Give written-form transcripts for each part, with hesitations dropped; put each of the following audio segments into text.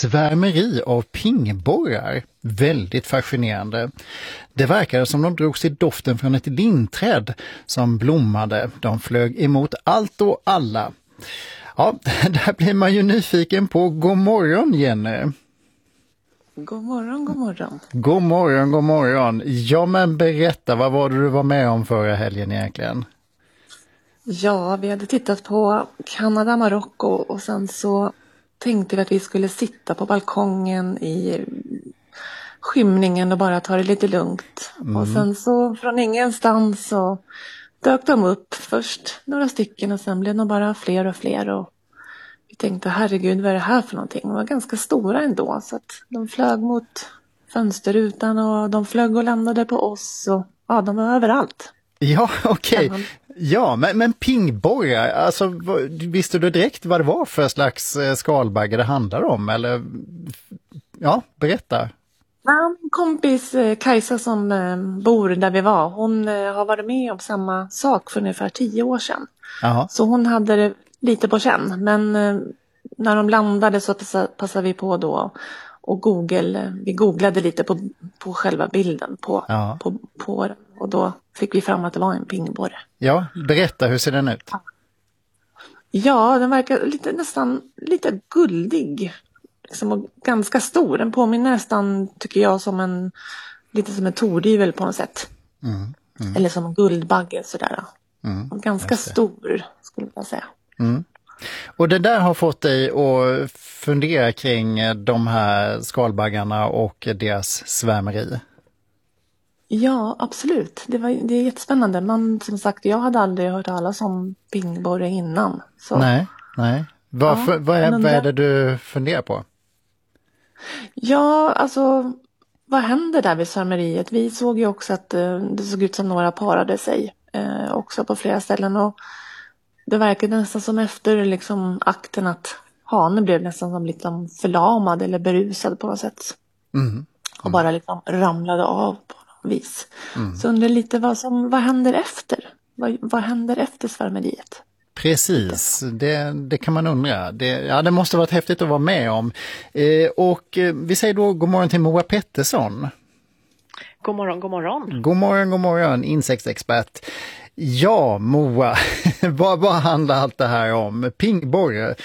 svärmeri av pingborrar. Väldigt fascinerande. Det verkade som de drogs i doften från ett linträd som blommade. De flög emot allt och alla. Ja, där blir man ju nyfiken på. God morgon, Jenny. God morgon, god morgon. God morgon, god morgon. Ja, men berätta, vad var det du var med om förra helgen egentligen? Ja, vi hade tittat på Kanada, Marocko och sen så tänkte vi att vi skulle sitta på balkongen i skymningen och bara ta det lite lugnt. Och sen så från ingenstans så dök de upp först några stycken och sen blev de bara fler och fler och vi tänkte herregud vad är det här för någonting? De var ganska stora ändå så att de flög mot fönsterrutan och de flög och landade på oss och ja, de var överallt. Ja, okej. Ja, men pingborrar, alltså visste du direkt vad det var för slags skalbagge det handlar om? Eller, ja, berätta. Ja, min kompis Kajsa som bor där vi var, hon har varit med om samma sak för ungefär 10 år sedan. Aha. Så hon hade det lite på känn, men när de landade så passade vi på då och vi googlade lite på själva bilden på den och då fick vi fram att det var en pingborre. Ja, berätta, hur ser den ut? Ja, den verkar nästan lite guldig. Liksom, och ganska stor. Den påminner nästan, tycker jag, lite som en tordyvel på något sätt. Eller som en guldbagge sådär. Ganska stor, skulle jag säga. Och det där har fått dig att fundera kring de här skalbaggarna och deras svärmeri? Ja, absolut. Det är jättespännande. Men som sagt, jag hade aldrig hört talas om pingborre innan. Så. Nej. Vad är det du funderar på? Ja, alltså vad händer där vid svärmeriet? Vi såg ju också att det såg ut som några parade sig också på flera ställen och det verkade nästan som efter liksom akten att hanen blev nästan som liksom förlamad eller berusad på något sätt. Och bara liksom ramlade av på något vis. Så undrar lite vad händer efter? Vad händer efter svärmeriet? Precis, det kan man undra. Det måste varit häftigt att vara med om. Och vi säger då god morgon till Moa Pettersson. God morgon, god morgon. God morgon, insektsexpert. Ja, Moa, vad handlar allt det här om? Pingborre.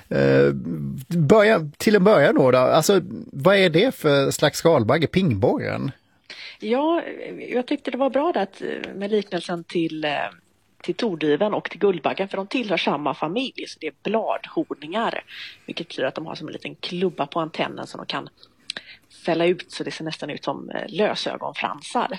Till en början då, alltså vad är det för slags skalbagge, pingborren? Ja, jag tyckte det var bra med liknelsen till tordyveln och till guldbaggen, för de tillhör samma familj, så det är bladhorningar, vilket betyder att de har som en liten klubba på antennen som de kan fälla ut så det ser nästan ut som lösögonfransar.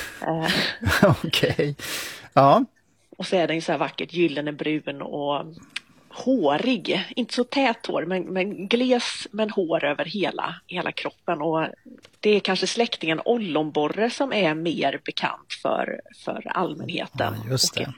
Okej. Ja. Och så är den ju så här vackert gyllene brun och hårig, inte så tät hår men gles men hår över hela kroppen, och det är kanske släktingen ollonborre som är mer bekant för allmänheten. Ja, just det.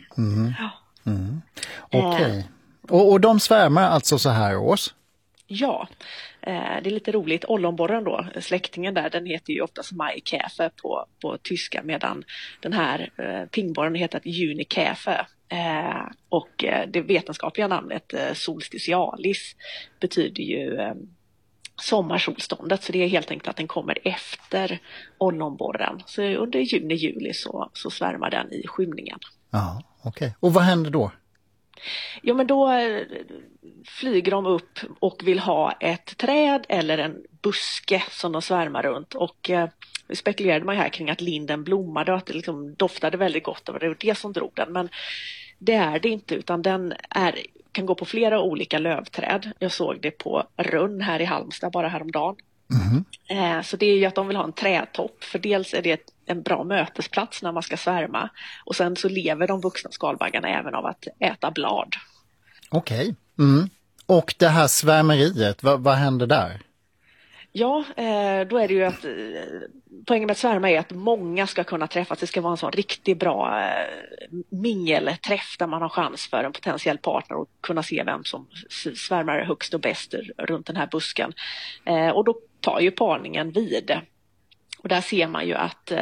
Okej. Och de svärmar alltså så här års? Ja, det är lite roligt. Ollonborren då, släktingen där, den heter ju oftast Maikäfer på tyska, medan den här pingborren heter Junikäfer. Och det vetenskapliga namnet solstitialis betyder ju sommarsolståndet, så det är helt enkelt att den kommer efter ollonborren. Så under juni-juli så svärmar den i skymningen. Ja, okej. Och vad händer då? Ja, men då flyger de upp och vill ha ett träd eller en buske som de svärmar runt, och nu spekulerade man här kring att linden blommade och att det liksom doftade väldigt gott och det var det som drog den, men det är det inte, utan den kan gå på flera olika lövträd. Jag såg det på Rönn här i Halmstad bara häromdagen. Så det är ju att de vill ha en trädtopp, för dels är det en bra mötesplats när man ska svärma, och sen så lever de vuxna skalbaggarna även av att äta blad. Okej. Och det här svärmeriet, vad händer där? Ja, då är det ju att poängen med att svärma är att många ska kunna träffas. Det ska vara en sån riktigt bra mingelträff där man har chans för en potentiell partner att kunna se vem som svärmar högst och bäst runt den här busken. Och då tar ju parningen vid. Och där ser man ju att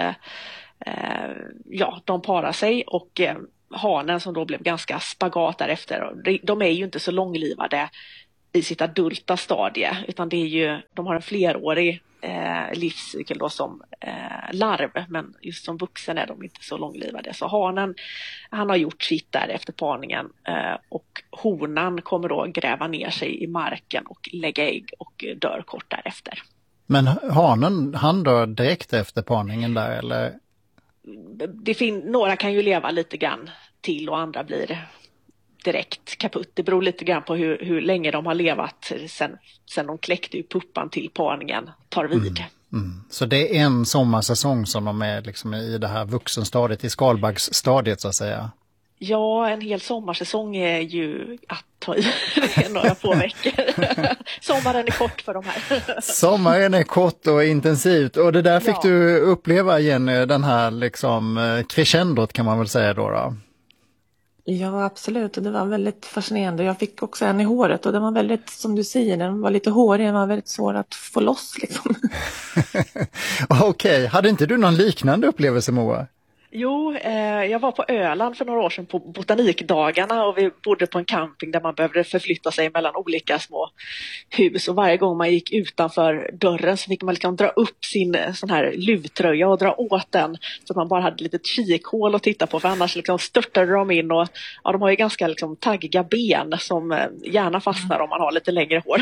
de parar sig, och hanen som då blev ganska spagat därefter, de är ju inte så långlivade i sitt adulta stadie, utan det är ju, de har en flerårig livscykel då som larv, men just som vuxen är de inte så långlivade. Så hanen, han har gjort sitt där efter parningen, och honan kommer då gräva ner sig i marken och lägga ägg och dör kort därefter. Men hanen, han dör direkt efter parningen där, eller? Några kan ju leva lite grann till och andra blir direkt kaputt. Det beror lite grann på hur länge de har levat sen de kläckte ju puppan till parningen tar vid. Så det är en sommarsäsong som de är liksom i det här vuxenstadiet, i skalbaggsstadiet så att säga. Ja, en hel sommarsäsong är ju att ta i. Det är några få veckor. Sommaren är kort för de här. Sommaren är kort och intensivt, och det där fick du uppleva, Jenny, den här liksom crescendot kan man väl säga då. Ja, absolut. Och det var väldigt fascinerande. Jag fick också en i håret och den var väldigt, som du säger, den var lite hårig. Den var väldigt svår att få loss liksom. Okej, hade inte du någon liknande upplevelse, Moa? Jo, jag var på Öland för några år sedan på botanikdagarna, och vi bodde på en camping där man behövde förflytta sig mellan olika små hus, och varje gång man gick utanför dörren så fick man liksom dra upp sin sån här luvtröja och dra åt den så att man bara hade ett litet kikhål att titta på, för annars liksom störtade de in, och ja, de har ju ganska liksom taggiga ben som gärna fastnar om man har lite längre hår.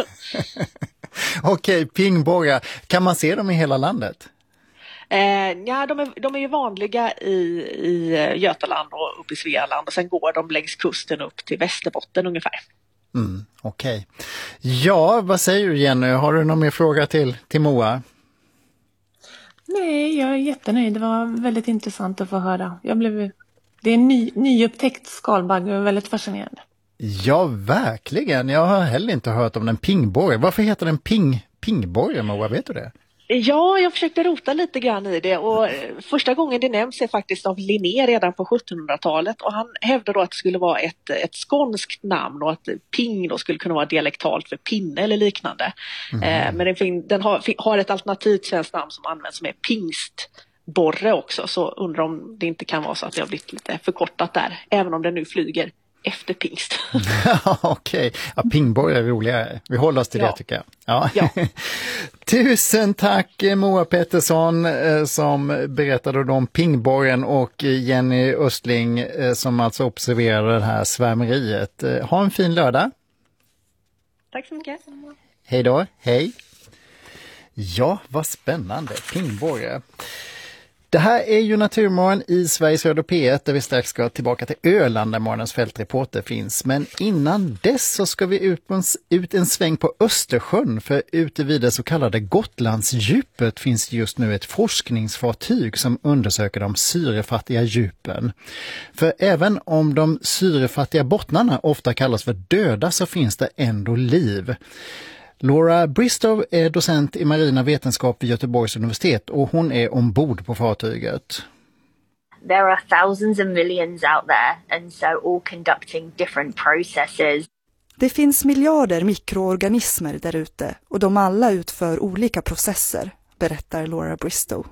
Okej, pingborrar. Kan man se dem i hela landet? Ja, de är ju vanliga i Götaland och upp i Svealand, och sen går de längs kusten upp till Västerbotten ungefär. Okej. Ja, vad säger du, Jenny? Har du någon mer fråga till Moa? Nej, jag är jättenöjd. Det var väldigt intressant att få höra. Det är en nyupptäckt skalbagge och väldigt fascinerande. Ja, verkligen. Jag har heller inte hört om den pingborre. Varför heter den pingborre, Moa? Vet du det? Ja, jag försökte rota lite grann i det, och första gången det nämns är faktiskt av Linné redan på 1700-talet, och han hävdar då att det skulle vara ett skånskt namn och att ping då skulle kunna vara dialektalt för pinne eller liknande. Men den har ett alternativt svenskt namn som används som är pingstborre också, så undrar om det inte kan vara så att det har blivit lite förkortat där, även om den nu flyger efter pingst. Okej. Ja, pingborre är roligare. Vi håller oss till det, tycker jag. Ja. Tusen tack, Moa Pettersson, som berättade om pingborren, och Jenny Östling som alltså observerade det här svärmeriet. Ha en fin lördag. Tack så mycket. Hej då. Hej. Ja, vad spännande. Pingborre. Det här är ju Naturmorgon i Sveriges Radio P1, där vi strax ska tillbaka till Öland där morgonens fältreporter finns. Men innan dess så ska vi ut en sväng på Östersjön, för ute vid det så kallade Gotlandsdjupet finns just nu ett forskningsfartyg som undersöker de syrefattiga djupen. För även om de syrefattiga bottnarna ofta kallas för döda så finns det ändå liv. Laura Bristow är docent i marina vetenskap vid Göteborgs universitet, och hon är ombord på fartyget. There are thousands of millions out there, and so all conducting different processes. Det finns miljarder mikroorganismer där ute, och de alla utför olika processer, berättar Laura Bristow.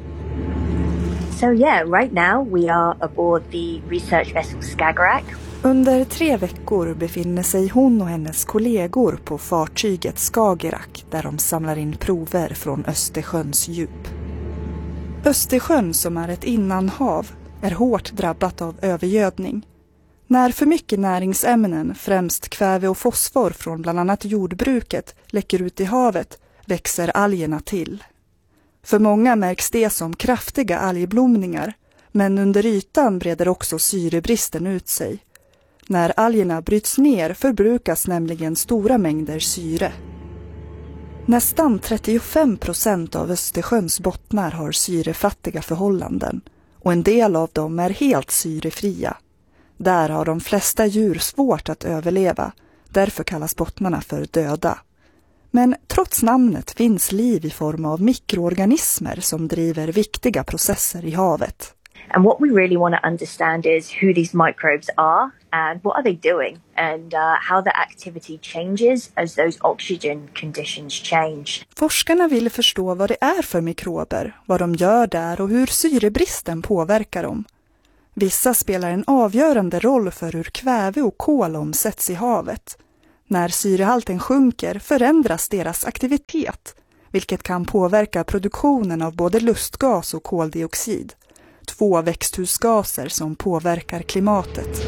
So yeah, right now we are aboard the research vessel Skagerrak. Under 3 veckor befinner sig hon och hennes kollegor på fartyget Skagerrak, där de samlar in prover från Östersjöns djup. Östersjön, som är ett innanhav, är hårt drabbat av övergödning. När för mycket näringsämnen, främst kväve och fosfor från bland annat jordbruket, läcker ut i havet, växer algerna till. För många märks det som kraftiga algblomningar, men under ytan breder också syrebristen ut sig. När algerna bryts ner förbrukas nämligen stora mängder syre. Nästan 35% av Östersjöns bottnar har syrefattiga förhållanden, och en del av dem är helt syrefria. Där har de flesta djur svårt att överleva, därför kallas bottnarna för döda. Men trots namnet finns liv i form av mikroorganismer som driver viktiga processer i havet. And what we really want to understand is who these microbes are and what are they doing, and how their activity changes as those oxygen conditions change. Forskarna vill förstå vad det är för mikrober, vad de gör där och hur syrebristen påverkar dem. Vissa spelar en avgörande roll för hur kväve och kol omsätts i havet. När syrehalten sjunker förändras deras aktivitet, vilket kan påverka produktionen av både lustgas och koldioxid, 2 växthusgaser som påverkar klimatet.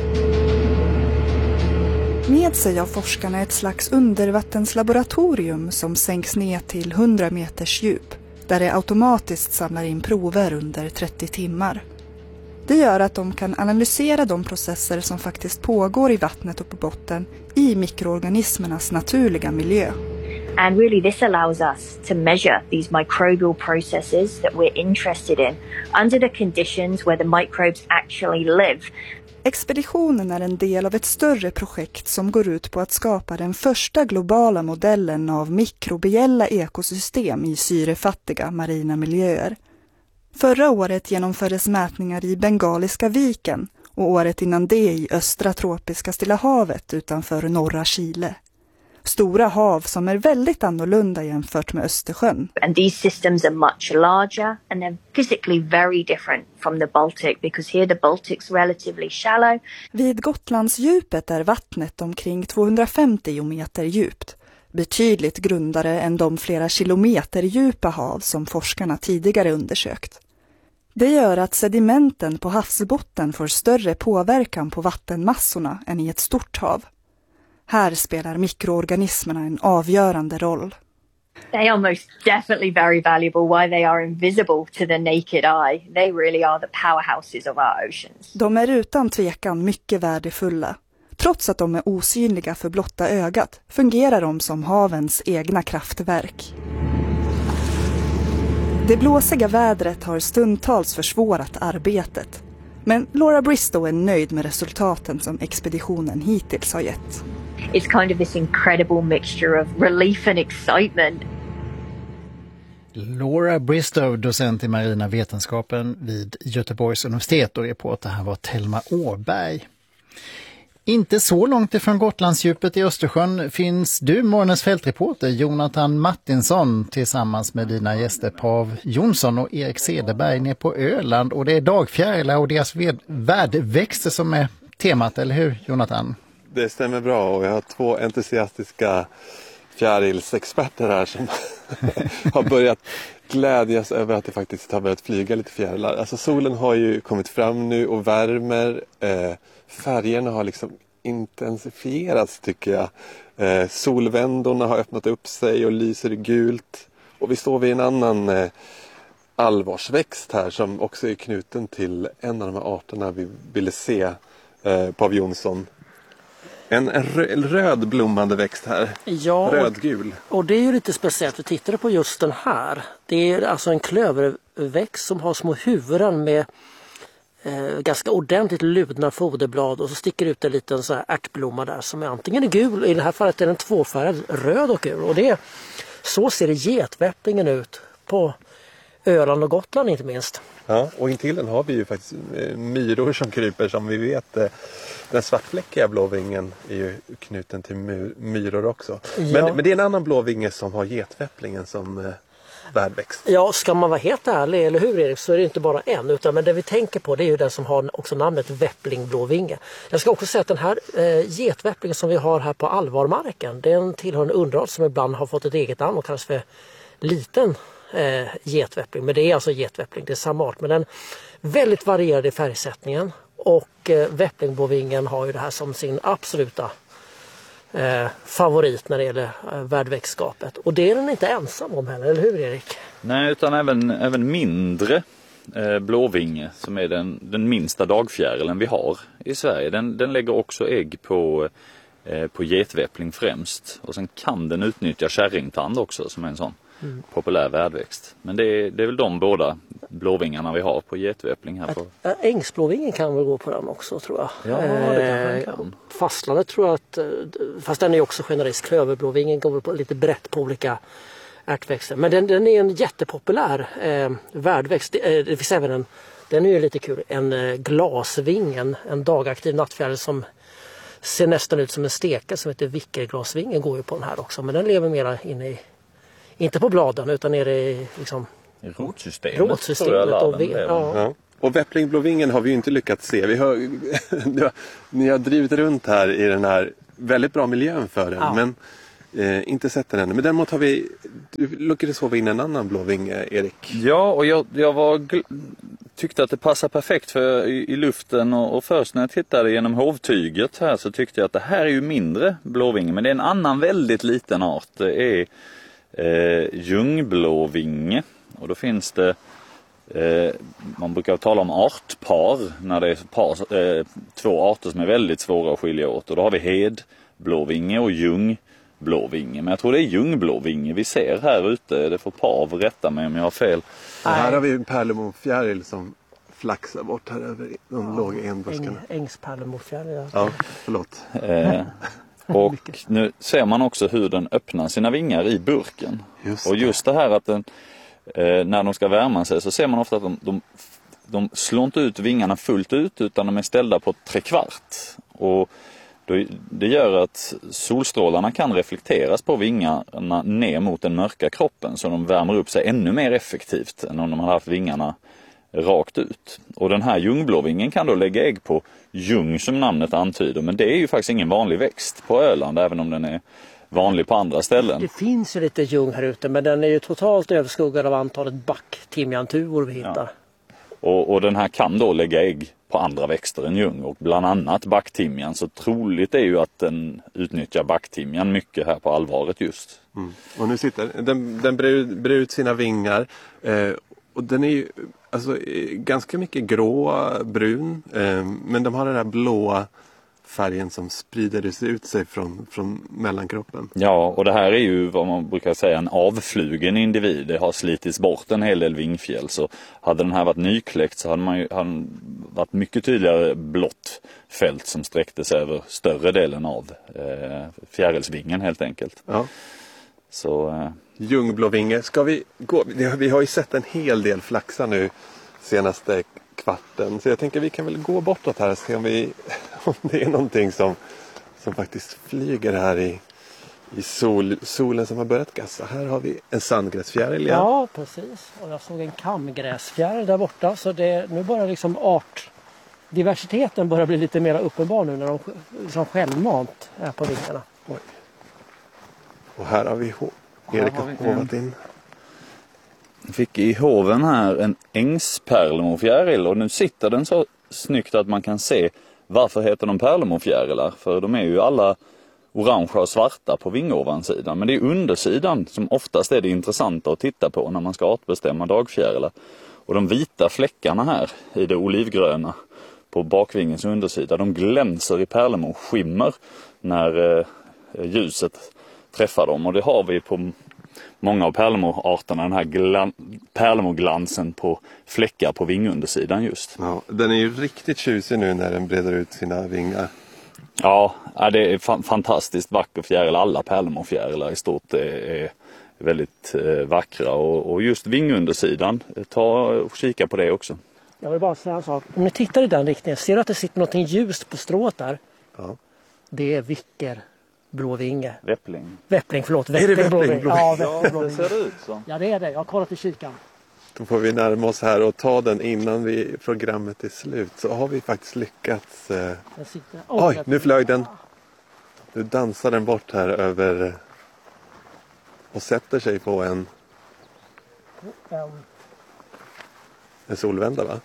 Med sig har forskarna ett slags undervattenslaboratorium som sänks ner till 100 meters djup, där det automatiskt samlar in prover under 30 timmar. Det gör att de kan analysera de processer som faktiskt pågår i vattnet och på botten i mikroorganismernas naturliga miljö. And really this allows us to measure these microbial processes that we're interested in under the conditions where the microbes actually live. Expeditionen är en del av ett större projekt som går ut på att skapa den första globala modellen av mikrobiella ekosystem i syrefattiga marina miljöer. Förra året genomfördes mätningar i Bengaliska viken och året innan det i östra tropiska Stilla havet utanför norra Chile. Stora hav som är väldigt annorlunda jämfört med Östersjön. And these systems are much larger and they're physically very different from the Baltic because here the Baltic's relatively shallow. Vid Gotlandsdjupet är vattnet omkring 250 meter djupt. Betydligt grundare än de flera kilometer djupa hav som forskarna tidigare undersökt. Det gör att sedimenten på havsbotten får större påverkan på vattenmassorna än i ett stort hav. Här spelar mikroorganismerna en avgörande roll. They are most definitely very valuable. Why they are invisible to the naked eye. They really are the powerhouses of our oceans. De är utan tvekan mycket värdefulla. Trots att de är osynliga för blotta ögat fungerar de som havens egna kraftverk. Det blåsiga vädret har stundtals försvårat arbetet. Men Laura Bristow är nöjd med resultaten som expeditionen hittills har gett. It's kind of this incredible mixture of relief and excitement. Laura Bristow, docent i marina vetenskapen vid Göteborgs universitet, och reporter här var Thelma Åberg. Inte så långt ifrån Gotlandsdjupet i Östersjön finns du, morgonens fältreporter Jonathan Martinsson, tillsammans med dina gäster Pav Jonsson och Erik Cederberg ner på Öland. Och det är dagfjärilar och deras värdväxter som är temat, eller hur Jonathan? Det stämmer bra, och jag har 2 entusiastiska fjärilsexperter här som har börjat glädjas över att det faktiskt har börjat flyga lite fjärilar. Alltså solen har ju kommit fram nu och värmer. Färgerna har liksom intensifierats tycker jag. Solvändorna har öppnat upp sig och lyser gult. Och vi står vid en annan allvarsväxt här som också är knuten till en av de här arterna vi ville se, Pav Jonsson. En röd blommande växt här. Ja, rödgul. Och det är ju lite speciellt. Vi tittade på just den här. Det är alltså en klöverväxt som har små huvuden med ganska ordentligt ludna foderblad, och så sticker ut en liten så här ärtblomma där som är antingen gul, i det här fallet är den tvåfärgad, röd och gul. Och så ser getväpplingen ut på Öland och Gotland inte minst. Ja, och intill den har vi ju faktiskt myror som kryper, som vi vet. Den svartfläckiga blåvingen är ju knuten till myror också. Ja. Men det är en annan blåvinge som har getväpplingen som värdväxt. Ja, ska man vara helt ärlig, eller hur Erik, så är det inte bara en, men det vi tänker på det är ju den som har också namnet väpplingblåvinge. Jag ska också säga att den här getväpplingen som vi har här på Alvarmarken, den tillhör en underart som ibland har fått ett eget namn och kallas för liten getväppling. Men det är alltså getväppling, det är samma art, men den väldigt varierad i färgsättningen, och väpplingblåvingen har ju det här som sin absoluta favorit när det gäller värdväxtskapet. Och det är den inte ensam om heller, eller hur Erik? Nej, utan även mindre blåvinge, som är den minsta dagfjärilen vi har i Sverige. Den lägger också ägg på getväppling främst. Och sen kan den utnyttja kärringtand också som är en sån populär värdväxt. Men det är väl de båda blåvingarna vi har på getväppling här på. Ängsblåvingen kan väl gå på den också, tror jag. Ja, det kan. Fastlandet tror jag att, fast den är också generellt, klöverblåvingen går på lite brett på olika ärtväxter. Men den är en jättepopulär värdväxt. Det finns även den är ju lite kul, en glasvingen, en dagaktiv nattfjäril som ser nästan ut som en steka som heter vickerglasvingen, går ju på den här också. Men den lever mera inne i, inte på bladen utan nere i liksom rotsystemet. Och Ja. Och Väpplingblåvingen har vi ju inte lyckats se. Ni har drivit runt här i den här väldigt bra miljön för den, men inte sett den ännu. Men däremot har du lyckades sova in en annan blåvinge, Erik. Ja, och jag tyckte att det passade perfekt för i luften och först när jag tittade genom hovtyget här så tyckte jag att det här är ju mindre blåvinge, men det är en annan väldigt liten art. Det är ljungblåvinge, och då finns det man brukar tala om artpar när det är två arter som är väldigt svåra att skilja åt, och då har vi hedblåvinge och ljungblåvinge, men jag tror det är ljungblåvinge vi ser här ute. Det får Pav rätta mig om jag har fel. Här har vi en pärlemorfjäril som flaxar bort här över de låga enbuskarna. Ängspärlemorfjäril. Ja, förlåt. Och nu ser man också hur den öppnar sina vingar i burken. Och just det här att den, när de ska värma sig så ser man ofta att de slår inte ut vingarna fullt ut, utan de är ställda på 3/4. Och det gör att solstrålarna kan reflekteras på vingarna ner mot den mörka kroppen, så de värmer upp sig ännu mer effektivt än om de hade haft vingarna rakt ut. Och den här ljungblåvingen kan då lägga ägg på ljung som namnet antyder, men det är ju faktiskt ingen vanlig växt på Öland, även om den är vanlig på andra ställen. Det finns ju lite ljung här ute, men den är ju totalt överskuggad av antalet backtimjantuvor vi hittar. Ja. Och den här kan då lägga ägg på andra växter än ljung, och bland annat backtimjan. Så troligt är ju att den utnyttjar backtimjan mycket här på Alvaret just. Mm. Och nu sitter den brer ut sina vingar, och den är ju alltså ganska mycket brun, men de har den där blåa färgen som sprider ut sig från mellankroppen. Ja, och det här är ju vad man brukar säga en avflugen individ. Det har slitits bort en hel del vingfjäll, så hade den här varit nykläckt så hade man varit mycket tydligare blått fält som sträckte sig över större delen av fjärilsvingen helt enkelt. Ja. Så ljungblåvinge, ska vi gå? Vi har ju sett en hel del flaxa nu senaste kvarten, så jag tänker vi kan väl gå bortåt här och se om det är någonting som faktiskt flyger här i solen som har börjat gassa. Här har vi en sandgräsfjäril. Ja, precis. Och jag såg en kamgräsfjäril där borta, så nu börjar liksom artdiversiteten börjar bli lite mer uppenbar nu när de liksom självmant är på vingarna. Oj. Och här har vi Erik har hovat in. Jag fick i hoven här en ängspärlemorfjäril, och nu sitter den så snyggt att man kan se varför heter de pärlemorfjärilar. För de är ju alla orangea och svarta på vingovansidan, men det är undersidan som oftast är det intressanta att titta på när man ska artbestämma dagfjärilar. Och de vita fläckarna här i det olivgröna på bakvingens undersida, de glänser i pärlemorskimmer när ljuset träffar dem, och det har vi på många av pärlemorarterna, den här pärlemorglansen på fläckar på vingundersidan just. Ja, den är ju riktigt tjusig nu när den breder ut sina vingar. Ja, det är fantastiskt vacker fjäril. Alla pärlemorfjärilar i stort är väldigt vackra, och just vingundersidan, ta och kika på det också. Jag vill bara säga en sak. Om ni tittar i den riktningen, ser du att det sitter något ljust på strået där? Ja. Det är vickerblåvinge. Väppling. Är det väppling? Ja, det ser det ut så. Ja, det är det. Jag har kollat i kikaren. Då får vi närma oss här och ta den innan programmet är slut. Så har vi faktiskt lyckats. Oj, nu flög den. Nu dansar den bort här över och sätter sig på en solvända, va?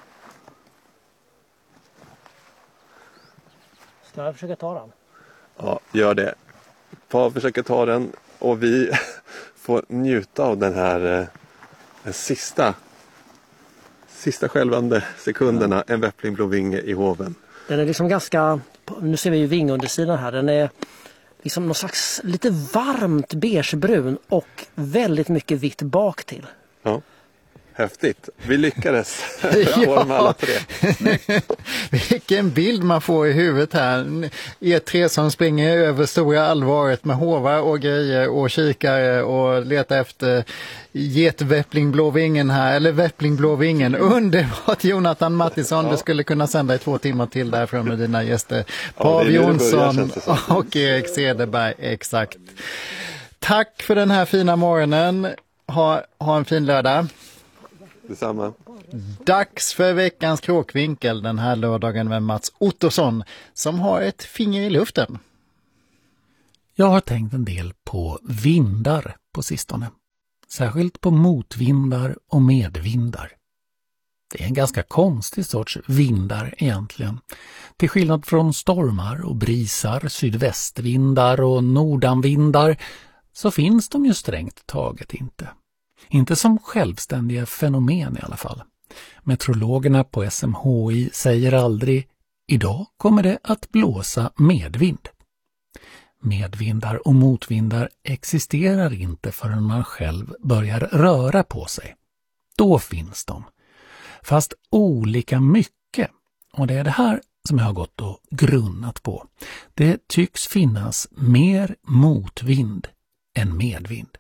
Ska jag försöka ta den? Ja, gör det. Pav försöker ta den, och vi får njuta av den här den sista skälvande sekunderna, en väpplingblåvinge i hoven. Den är liksom ganska, nu ser vi ju vingundersidan här, den är liksom någon slags lite varmt beigebrun och väldigt mycket vitt bak till. Ja. Häftigt. Vi lyckades. Ja. Alla tre. Vilken bild man får i huvudet här. E3 som springer över stora Alvaret med hovar och grejer och kikare och letar efter getväpplingblåvingen här, eller väpplingblåvingen. Underbart, Jonathan Mattisson. Du skulle kunna sända i 2 timmar till därifrån med dina gäster. Pav Jonsson och Erik Cederberg. Exakt. Tack för den här fina morgonen. Ha en fin lördag. Detsamma. Dags för veckans kråkvinkel den här lördagen med Mats Ottosson som har ett finger i luften. Jag har tänkt en del på vindar på sistone. Särskilt på motvindar och medvindar. Det är en ganska konstig sorts vindar egentligen. Till skillnad från stormar och brisar, sydvästvindar och nordanvindar så finns de ju strängt taget inte. Inte som självständiga fenomen i alla fall. Meteorologerna på SMHI säger aldrig idag kommer det att blåsa medvind. Medvindar och motvindar existerar inte förrän man själv börjar röra på sig. Då finns de. Fast olika mycket. Och det är det här som jag har gått och grunnat på. Det tycks finnas mer motvind än medvind.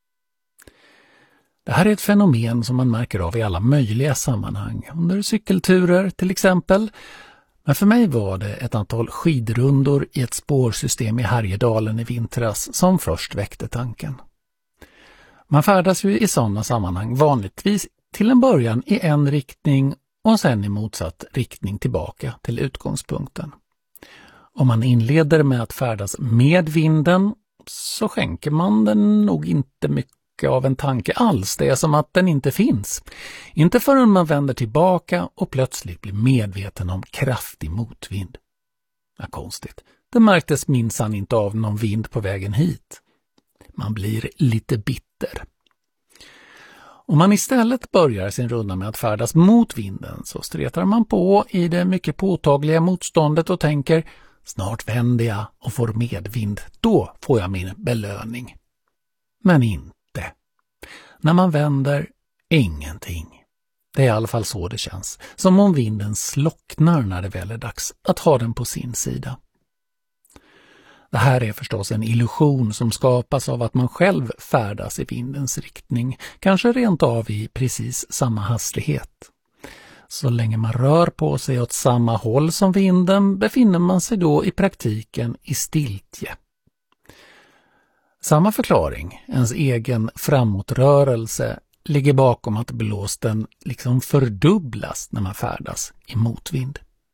Det här är ett fenomen som man märker av i alla möjliga sammanhang. Under cykelturer till exempel. Men för mig var det ett antal skidrundor i ett spårsystem i Härjedalen i vintras som först väckte tanken. Man färdas ju i sådana sammanhang vanligtvis till en början i en riktning och sen i motsatt riktning tillbaka till utgångspunkten. Om man inleder med att färdas med vinden så skänker man den nog inte mycket av en tanke alls. Det är som att den inte finns. Inte förrän man vänder tillbaka och plötsligt blir medveten om kraftig motvind. Ja, konstigt. Det märktes minsann inte av någon vind på vägen hit. Man blir lite bitter. Om man istället börjar sin runda med att färdas mot vinden så stretar man på i det mycket påtagliga motståndet och tänker snart vänder jag och får medvind. Då får jag min belöning. Men inte. När man vänder, ingenting. Det är i alla fall så det känns. Som om vinden slocknar när det väl är dags att ha den på sin sida. Det här är förstås en illusion som skapas av att man själv färdas i vindens riktning. Kanske rent av i precis samma hastighet. Så länge man rör på sig åt samma håll som vinden befinner man sig då i praktiken i stiltje. Samma förklaring, ens egen framåtrörelse, ligger bakom att blåsten liksom fördubblas när man färdas i motvind.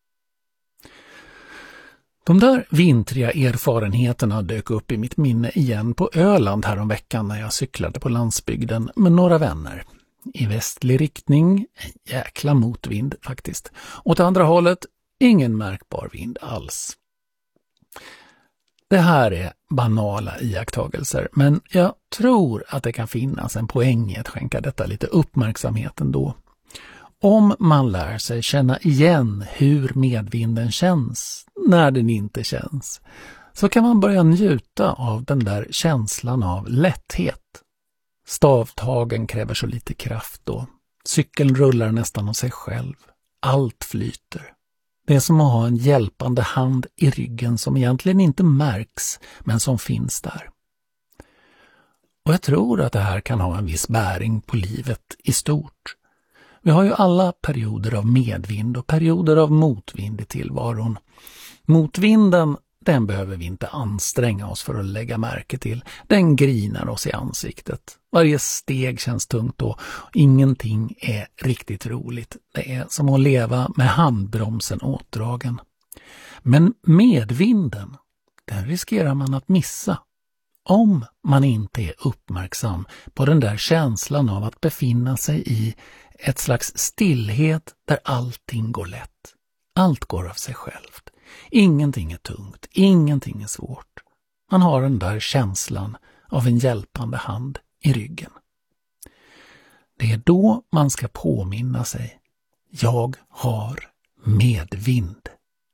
De där vintriga erfarenheterna dök upp i mitt minne igen på Öland häromveckan när jag cyklade på landsbygden med några vänner. I västlig riktning, en jäkla motvind faktiskt. Åt andra hållet, ingen märkbar vind alls. Det här är banala iakttagelser, men jag tror att det kan finnas en poäng i att skänka detta lite uppmärksamhet ändå. Om man lär sig känna igen hur medvinden känns när den inte känns, så kan man börja njuta av den där känslan av lätthet. Stavtagen kräver så lite kraft då. Cykeln rullar nästan av sig själv. Allt flyter. Det är som att ha en hjälpande hand i ryggen som egentligen inte märks, men som finns där. Och jag tror att det här kan ha en viss bäring på livet i stort. Vi har ju alla perioder av medvind och perioder av motvind i tillvaron. Motvinden, den behöver vi inte anstränga oss för att lägga märke till. Den grinar oss i ansiktet. Varje steg känns tungt och ingenting är riktigt roligt. Det är som att leva med handbromsen åtdragen. Men medvinden, den riskerar man att missa. Om man inte är uppmärksam på den där känslan av att befinna sig i ett slags stillhet där allting går lätt. Allt går av sig självt. Ingenting är tungt, ingenting är svårt. Man har den där känslan av en hjälpande hand i ryggen. Det är då man ska påminna sig. Jag har medvind.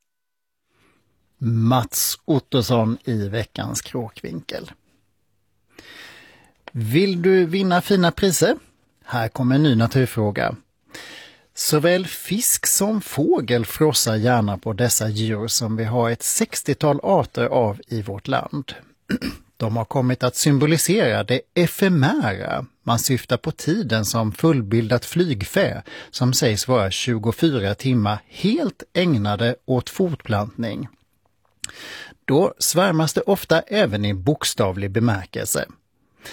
Mats Ottosson i veckans kråkvinkel. Vill du vinna fina priser? Här kommer en ny naturfråga. Såväl fisk som fågel frossar gärna på dessa djur som vi har ett 60-tal arter av i vårt land. De har kommit att symbolisera det efemära. Man syftar på tiden som fullbildat flygfä som sägs vara 24 timmar helt ägnade åt fortplantning. Då svärmas det ofta även i bokstavlig bemärkelse.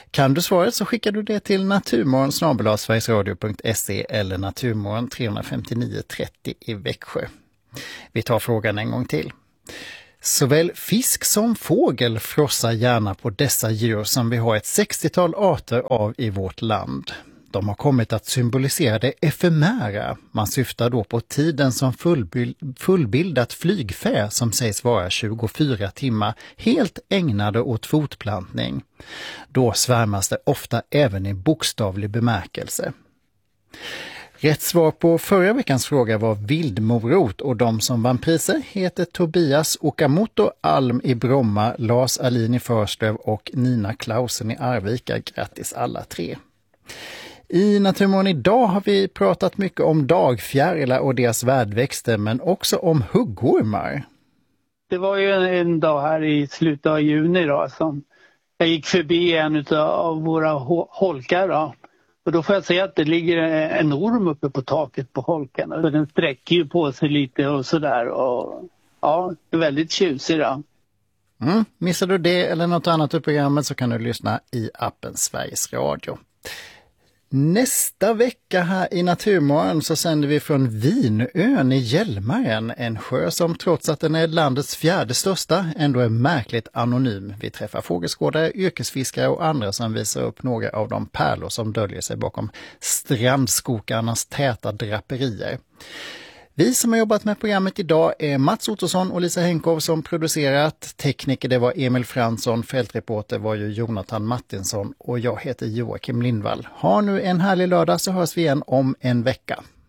Kan du svaret så skickar du det till naturmorgon@sverigesradio.se eller naturmorgon 359 30 i Växjö. Vi tar frågan en gång till. Såväl fisk som fågel frossar gärna på dessa djur som vi har ett 60-tal arter av i vårt land. De har kommit att symbolisera det efemära. Man syftar då på tiden som fullbildat flygfä som sägs vara 24 timmar, helt ägnade åt fotplantning. Då svärmas det ofta även i bokstavlig bemärkelse. Rätt svar på förra veckans fråga var vildmorot och de som vann priser heter Tobias Okamoto Alm i Bromma, Lars Alin i Förslöv och Nina Klausen i Arvika. Grattis alla tre! I Naturmorgon idag har vi pratat mycket om dagfjärilar och deras värdväxter men också om huggormar. Det var ju en dag här i slutet av juni då, som jag gick förbi en av våra holkar då. Och då får jag säga att det ligger en orm uppe på taket på holken. Och den sträcker ju på sig lite och sådär. Och ja, det är väldigt tjusig då. Missar du det eller något annat i programmet så kan du lyssna i appen Sveriges Radio. Nästa vecka här i Naturmorgon så sänder vi från Vinön i Hjälmaren, en sjö som trots att den är landets 4:e största ändå är märkligt anonym. Vi träffar fågelskådare, yrkesfiskare och andra som visar upp några av de pärlor som döljer sig bakom strandskokarnas täta draperier. Vi som har jobbat med programmet idag är Mats Ottosson och Lisa Henkov som producerat. Tekniker det var Emil Fransson, fältreporter var ju Jonathan Martinsson och jag heter Joakim Lindvall. Ha nu en härlig lördag så hörs vi igen om en vecka.